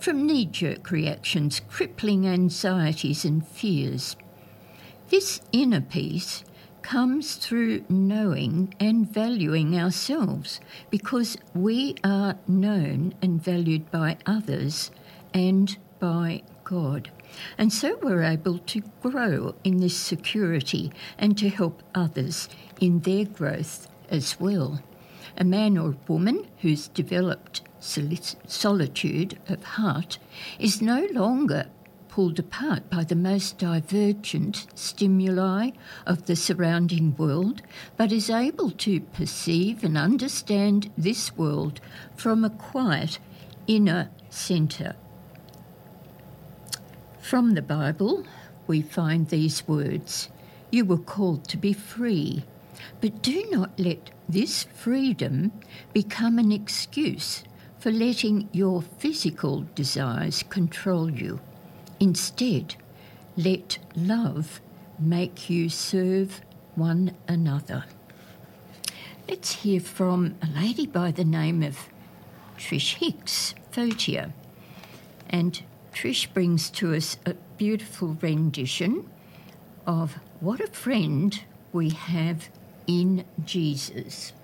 from knee-jerk reactions, crippling anxieties and fears. This inner peace comes through knowing and valuing ourselves, because we are known and valued by others and by God. And so we're able to grow in this security and to help others in their growth as well. A man or woman who's developed solitude of heart is no longer pulled apart by the most divergent stimuli of the surrounding world, but is able to perceive and understand this world from a quiet inner centre. From the Bible, we find these words: "You were called to be free, but do not let this freedom become an excuse for letting your physical desires control you. Instead, let love make you serve one another." Let's hear from a lady by the name of Trish Hicks, Photia. And Trish brings to us a beautiful rendition of What a Friend We Have in Jesus.